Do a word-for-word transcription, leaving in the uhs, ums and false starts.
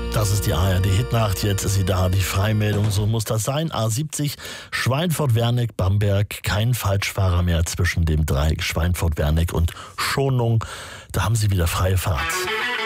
Das ist die A R D-Hitnacht, jetzt ist sie da, die Freimeldung, so muss das sein. A siebzig, Schweinfurt-Wernig, Bamberg, kein Falschfahrer mehr zwischen dem Dreieck Schweinfurt-Wernig und Schonung. Da haben Sie wieder freie Fahrt.